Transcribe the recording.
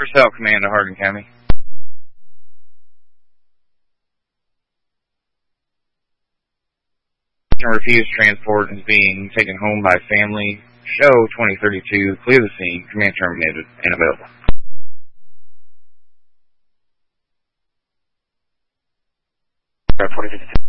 Purcell Command to Hardin County. Refused transport is being taken home by family. Show 2032. Clear the scene. Command terminated and available. 2052.